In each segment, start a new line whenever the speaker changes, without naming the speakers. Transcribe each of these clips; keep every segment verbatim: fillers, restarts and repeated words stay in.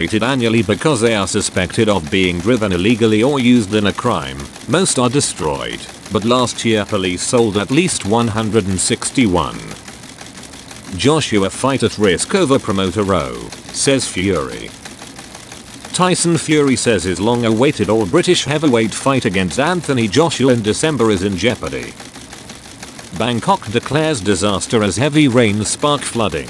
incarcerated annually because they are suspected of being driven illegally or used in a crime. Most are destroyed, but last year police sold at least one hundred sixty-one. Joshua fight at risk over promoter row, says Fury. Tyson Fury says his long-awaited all-British heavyweight fight against Anthony Joshua in December is in jeopardy. Bangkok declares disaster as heavy rains spark flooding.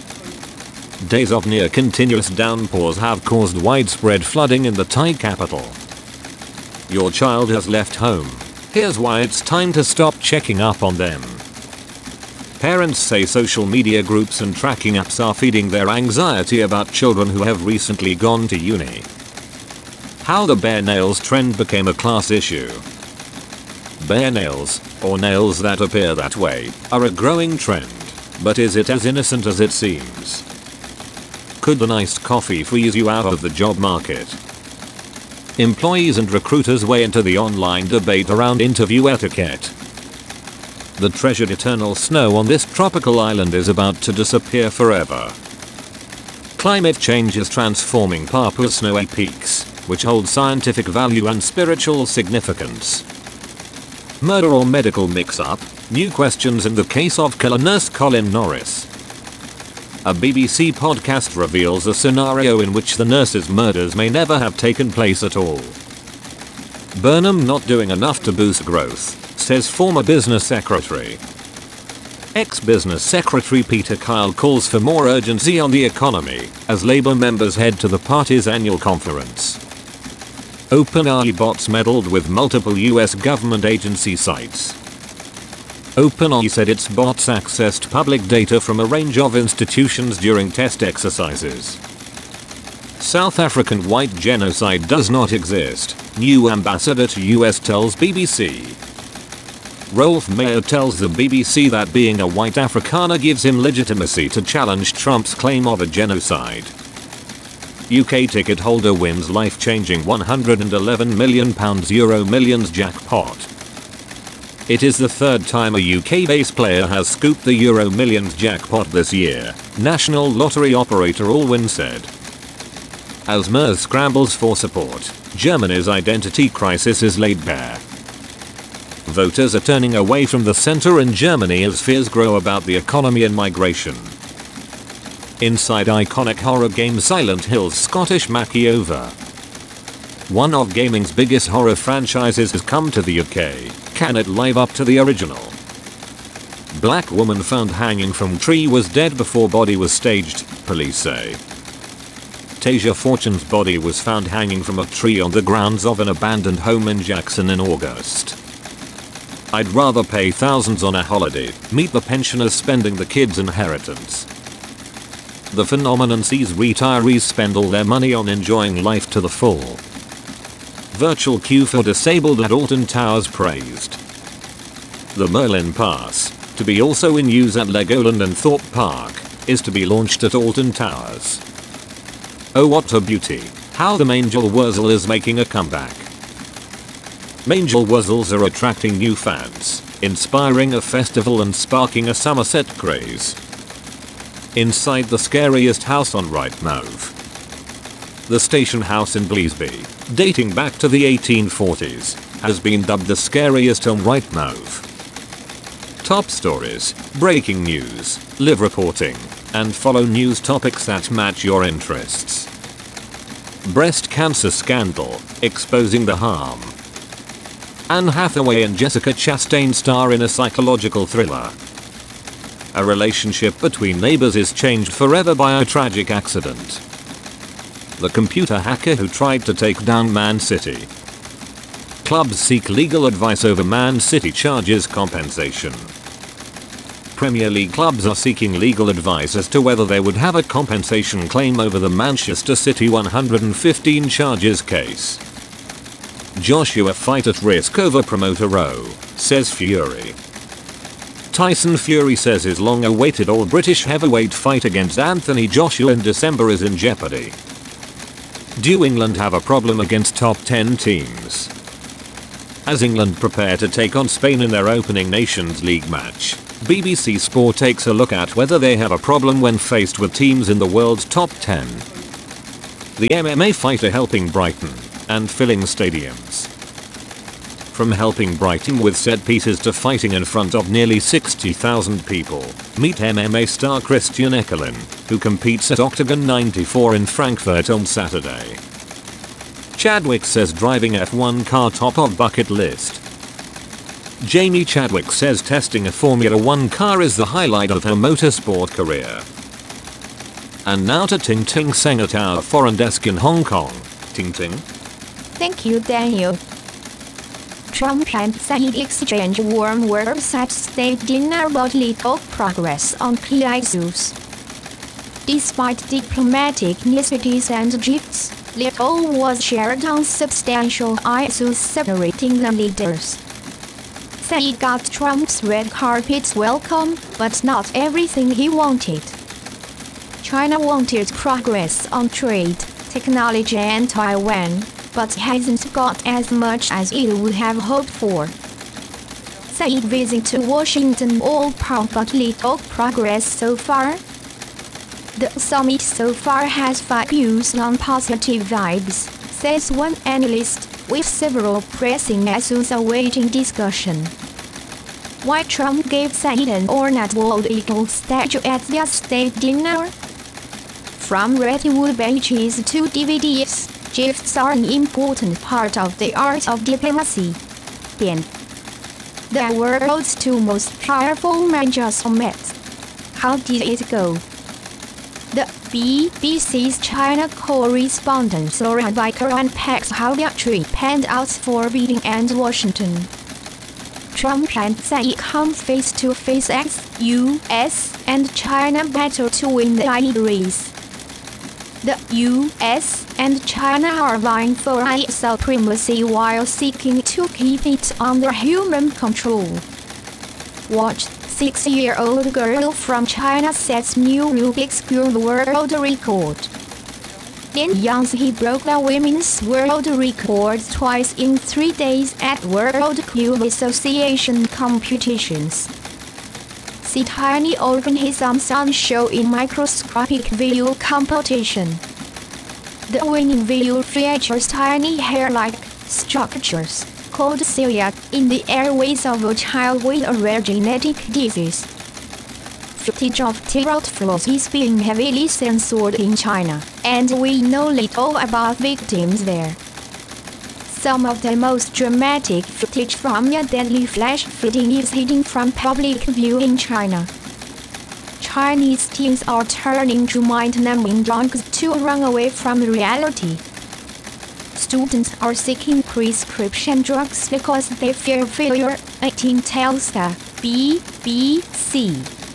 Days of near continuous downpours have caused widespread flooding in the Thai capital. Your child has left home. Here's why it's time to stop checking up on them. Parents say social media groups and tracking apps are feeding their anxiety about children who have recently gone to uni. How the bare nails trend became a class issue. Bare nails, or nails that appear that way, are a growing trend. But is it as innocent as it seems? Could the iced coffee freeze you out of the job market? Employees and recruiters weigh into the online debate around interview etiquette. The treasured eternal snow on this tropical island is about to disappear forever. Climate change is transforming Papua's snowy peaks, which hold scientific value and spiritual significance. Murder or medical mix-up? New questions in the case of killer nurse Colin Norris. A B B C podcast reveals a scenario in which the nurse's murders may never have taken place at all. Burnham not doing enough to boost growth, says former business secretary. Ex-business secretary Peter Kyle calls for more urgency on the economy as Labour members head to the party's annual conference. OpenAI bots meddled with multiple U S government agency sites. OpenAI said its bots accessed public data from a range of institutions during test exercises. South African white genocide does not exist, new ambassador to U S tells B B C. Rolf Mayer tells the B B C that being a white Afrikaner gives him legitimacy to challenge Trump's claim of a genocide. U K ticket holder wins life-changing one hundred eleven million pounds Euro Millions jackpot. It is the third time a U K-based player has scooped the Euro Millions jackpot this year, national lottery operator Allwyn said. As Merz scrambles for support, Germany's identity crisis is laid bare. Voters are turning away from the centre in Germany as fears grow about the economy and migration. Inside iconic horror game Silent Hill's Scottish makeover. One of gaming's biggest horror franchises has come to the U K. Can it live up to the original? Black woman found hanging from tree was dead before body was staged, police say. Tasia Fortune's body was found hanging from a tree on the grounds of an abandoned home in Jackson in August. I'd rather pay thousands on a holiday, meet the pensioners spending the kids' inheritance. The phenomenon sees retirees spend all their money on enjoying life to the full. Virtual queue for disabled at Alton Towers praised. The Merlin Pass, to be also in use at Legoland and Thorpe Park, is to be launched at Alton Towers. Oh what a beauty, how the Mangel Wurzel is making a comeback. Mangel Wurzels are attracting new fans, inspiring a festival and sparking a Somerset craze. Inside the scariest house on Rightmove. The station house in Bleasby, dating back to the eighteen forties, has been dubbed the scariest on Rightmove. Top stories, breaking news, live reporting, and follow news topics that match your interests. Breast cancer scandal, exposing the harm. Anne Hathaway and Jessica Chastain star in a psychological thriller. A relationship between neighbors is changed forever by a tragic accident. The computer hacker who tried to take down Man City. Clubs seek legal advice over Man City charges compensation. Premier League clubs are seeking legal advice as to whether they would have a compensation claim over the Manchester City one hundred fifteen charges case. Joshua fight at risk over promoter row, says Fury. Tyson Fury says his long-awaited all-British heavyweight fight against Anthony Joshua in December is in jeopardy. Do England have a problem against top ten teams? As England prepare to take on Spain in their opening Nations League match, B B C Sport takes a look at whether they have a problem when faced with teams in the world's top ten. The M M A fighter helping Brighton and filling stadiums. From helping Brighton with set pieces to fighting in front of nearly sixty thousand people, meet M M A star Christian Ekelin, who competes at Octagon ninety-four in Frankfurt on Saturday. Chadwick says driving F one car top of bucket list. Jamie Chadwick says testing a Formula One car is the highlight of her motorsport career. And now to Ting Ting Seng at our foreign desk in Hong Kong. Ting Ting.
Thank you, Daniel. Trump and Said exchange warm words at state dinner about little progress on key issues. Despite diplomatic niceties and gifts, little was shared on substantial issues separating the leaders. Said got Trump's red carpet welcome, but not everything he wanted. China wanted progress on trade, technology and Taiwan, but hasn't got as much as it would have hoped for. Said visit to Washington all proud but little progress so far. The summit so far has focused on positive vibes, says one analyst, with several pressing issues awaiting discussion. Why Trump gave Said an ornate bald eagle statue at their state dinner? From Redwood benches to D V Ds, gifts are an important part of the art of diplomacy. Then, the world's two most powerful men just met. How did it go? The B B C's China correspondent Laura Biker unpacks how their trip panned out for Beijing and Washington. Trump and Tsai come face to face as U S and China battle to win the I E race. The U S and China are vying for I E supremacy while seeking to keep it under human control. Watch, six-year-old girl from China sets new Rubik's Cube world record. In Yangtze, broke the women's world record twice in three days at World Cube Association competitions. See tiny organisms on show in microscopic video competition. The winning video features tiny hair-like structures, called cilia, in the airways of a child with a rare genetic disease. Footage of teardrop flows is being heavily censored in China, and we know little about victims there. Some of the most dramatic footage from the deadly flash flooding is hidden from public view in China. Chinese teens are turning to mind-numbing drugs to run away from reality. Students are seeking prescription drugs because they fear failure, a teen tells the B B C.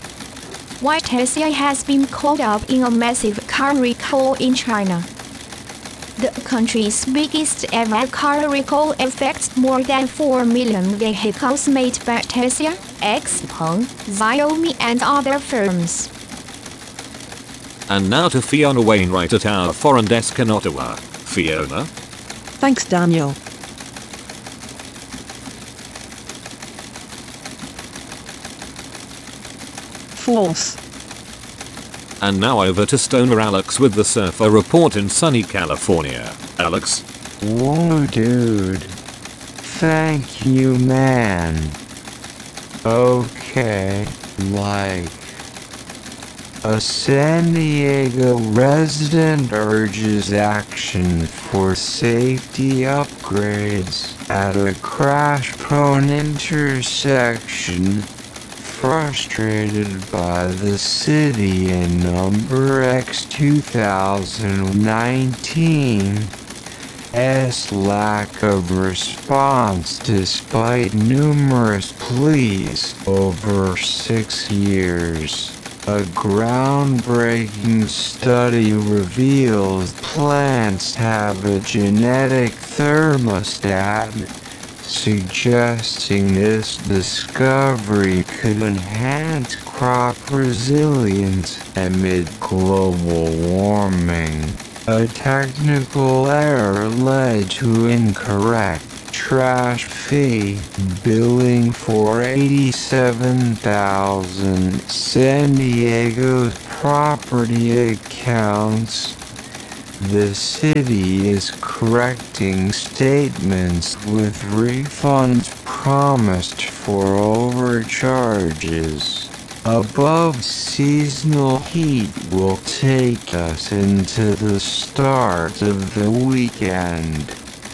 Why Tesla has been caught up in a massive car recall in China. The country's biggest ever car recall affects more than four million vehicles made by Tesla, XPeng, Xiaomi and other firms.
And now to Fiona Wainwright at our foreign desk in Ottawa. Fiona?
Thanks, Daniel. False.
And now over to Stoner Alex with the Surfer Report in sunny California. Alex?
Whoa, dude. Thank you, man. Okay, like... A San Diego resident urges action for safety upgrades at a crash-prone intersection. Frustrated by the city in number X two thousand nineteen's lack of response despite numerous pleas over six years. A groundbreaking study reveals plants have a genetic thermostat, suggesting this discovery could enhance crop resilience amid global warming. A technical error led to incorrect trash fee billing for eighty-seven thousand San Diego's property accounts. The city is correcting statements with refunds promised for overcharges. Above seasonal heat will take us into the start of the weekend.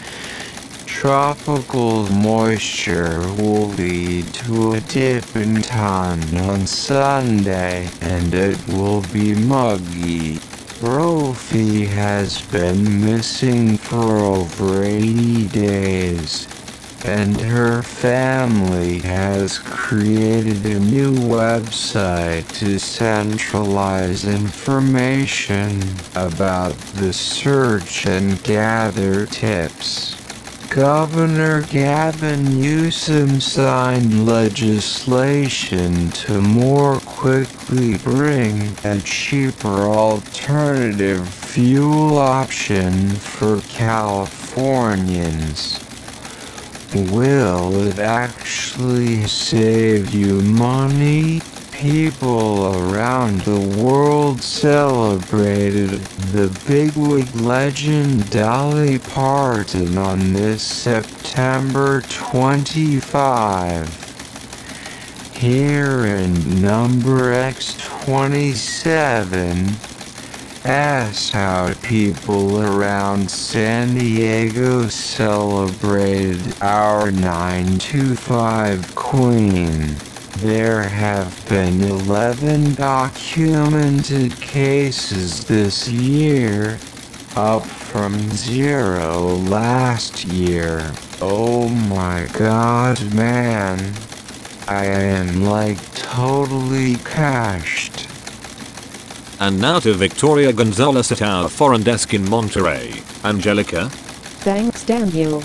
Tropical moisture will lead to a dip in time on Sunday, and it will be muggy. Brophy has been missing for over eighty days, and her family has created a new website to centralize information about the search and gather tips. Governor Gavin Newsom signed legislation to more quickly bring a cheaper alternative fuel option for Californians. Will it actually save you money? People around the world celebrated the bigwig legend Dolly Parton on this September twenty-fifth. Here in number X twenty-seven, as how people around San Diego celebrated our nine two five queen. There have been eleven documented cases this year, up from zero last year. Oh my god, man. I am like totally cashed.
And now to Victoria Gonzalez at our foreign desk in Monterrey. Angelica?
Thanks, Daniel.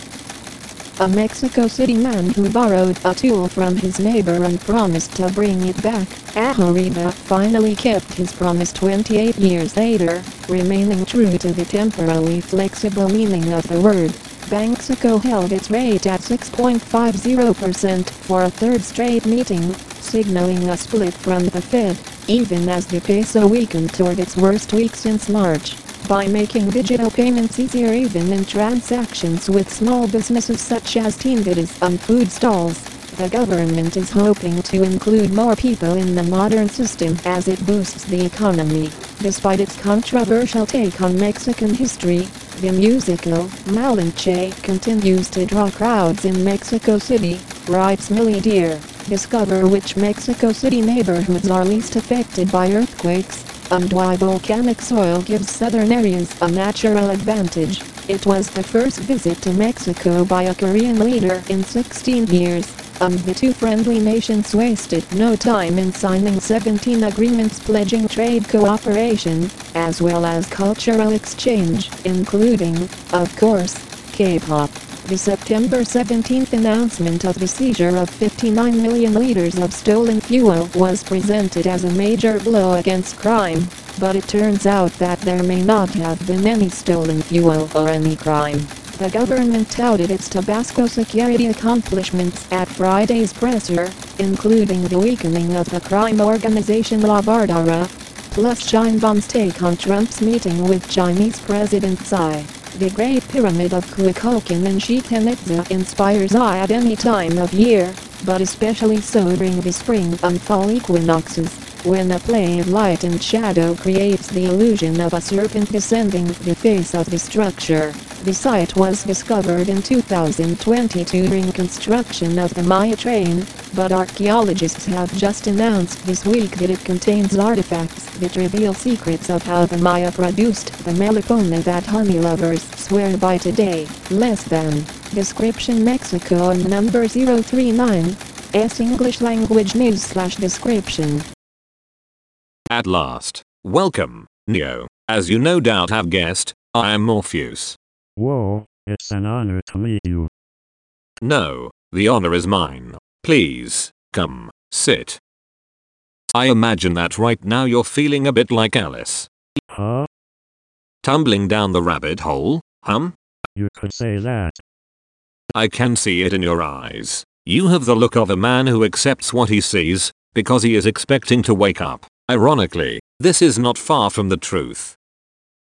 A Mexico City man who borrowed a tool from his neighbor and promised to bring it back, Arriba, finally kept his promise twenty-eight years later, remaining true to the temporally flexible meaning of the word. Banxico held its rate at six point five zero percent for a third straight meeting, signaling a split from the Fed, even as the peso weakened toward its worst week since March. By making digital payments easier even in transactions with small businesses such as tiendas and food stalls, the government is hoping to include more people in the modern system as it boosts the economy. Despite its controversial take on Mexican history, the musical Malinche continues to draw crowds in Mexico City, writes Millie Deer. Discover which Mexico City neighborhoods are least affected by earthquakes, and why volcanic soil gives southern areas a natural advantage. It was the first visit to Mexico by a Korean leader in sixteen years, and the two friendly nations wasted no time in signing seventeen agreements pledging trade cooperation, as well as cultural exchange, including, of course, K-pop. The September seventeenth announcement of the seizure of fifty-nine million liters of stolen fuel was presented as a major blow against crime, but it turns out that there may not have been any stolen fuel or any crime. The government touted its Tabasco security accomplishments at Friday's presser, including the weakening of the crime organization La Bardara, plus Sheinbaum's take on Trump's meeting with Chinese President Xi. The Great Pyramid of Kukulkan in Chichen Itza inspires awe at any time of year, but especially so during the spring and fall equinoxes, when a play of light and shadow creates the illusion of a serpent descending the face of the structure. The site was discovered in two thousand twenty-two during construction of the Maya train, but archaeologists have just announced this week that it contains artifacts that reveal secrets of how the Maya produced the melipona that honey lovers swear by today. Less than. Description Mexico and number zero three nine. S English language news slash description.
At last. Welcome, Neo. As you no doubt have guessed, I am Morpheus.
Whoa, it's an honor to meet you.
No, the honor is mine. Please, come, sit. I imagine that right now you're feeling a bit like Alice.
Huh?
Tumbling down the rabbit hole, hum?
You could say that.
I can see it in your eyes. You have the look of a man who accepts what he sees, because he is expecting to wake up. Ironically, this is not far from the truth.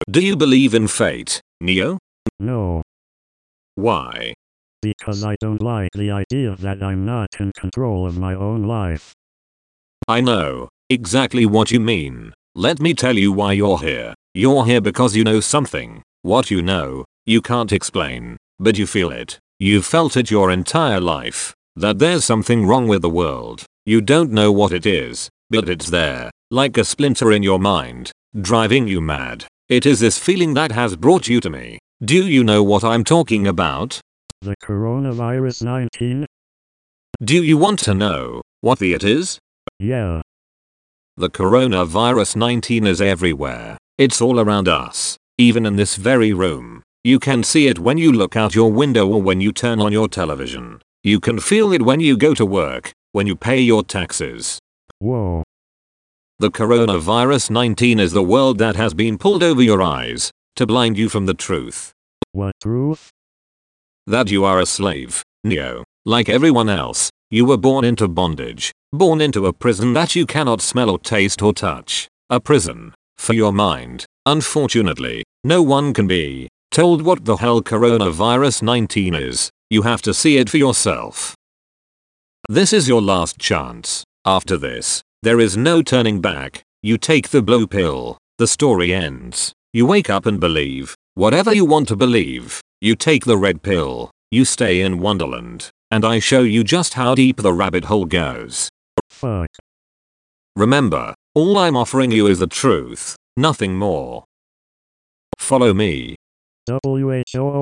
Do you believe in fate, Neo?
No,
Why?
because I don't like the idea that I'm not in control of my own life.
I know exactly what you mean. Let me tell you why you're here. You're here because you know something. What you know, you can't explain, but you feel it. You've felt it your entire life. That there's something wrong with the world. You don't know what it is, but it's there, like a splinter in your mind, driving you mad. It is this feeling that has brought you to me. Do you know what I'm talking about?
The coronavirus nineteen?
Do you want to know what the it is?
Yeah,
The coronavirus nineteen is everywhere. It's all around us, even in this very room. You can see it when you look out your window or when you turn on your television. You can feel it when you go to work, when you pay your taxes.
whoa,
The coronavirus nineteen is the world that has been pulled over your eyes to blind you from the truth.
what truth?
That you are a slave, Neo. Like everyone else, you were born into bondage. Born into a prison that you cannot smell or taste or touch. A prison for your mind. Unfortunately, no one can be told what the hell coronavirus nineteen is. You have to see it for yourself. This is your last chance. After this, there is no turning back. You take the blue pill. The story ends. You wake up and believe whatever you want to believe. You take the red pill. You stay in Wonderland. And I show you just how deep the rabbit hole goes.
Fuck.
Remember, all I'm offering you is the truth, nothing more. Follow me.
W H O.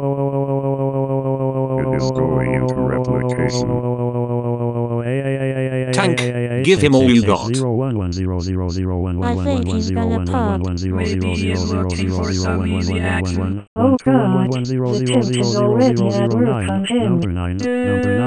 It is going into replication.
Tank, give him all you got.
I think he's gonna pop.
Maybe he is looking for some easy action.
Oh God, the tip is already at work on him.
Number nine. Number nine.